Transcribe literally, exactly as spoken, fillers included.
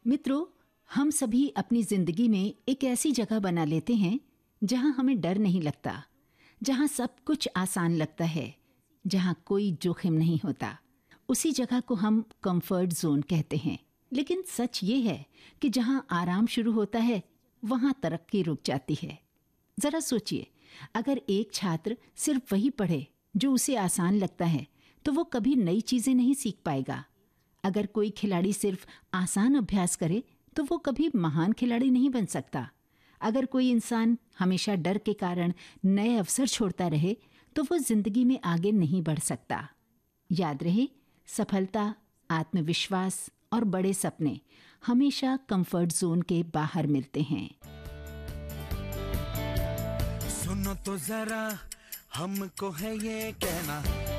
मित्रों, हम सभी अपनी जिंदगी में एक ऐसी जगह बना लेते हैं जहां हमें डर नहीं लगता, जहां सब कुछ आसान लगता है, जहां कोई जोखिम नहीं होता। उसी जगह को हम कंफर्ट जोन कहते हैं। लेकिन सच ये है कि जहां आराम शुरू होता है वहां तरक्की रुक जाती है। जरा सोचिए, अगर एक छात्र सिर्फ वही पढ़े जो उसे आसान लगता है तो वो कभी नई चीजें नहीं सीख पाएगा। अगर कोई खिलाड़ी सिर्फ आसान अभ्यास करे तो वो कभी महान खिलाड़ी नहीं बन सकता। अगर कोई इंसान हमेशा डर के कारण नए अवसर छोड़ता रहे तो वो जिंदगी में आगे नहीं बढ़ सकता। याद रहे, सफलता, आत्मविश्वास और बड़े सपने हमेशा कंफर्ट जोन के बाहर मिलते हैं। सुनो तो जरा, हमको है ये कहना,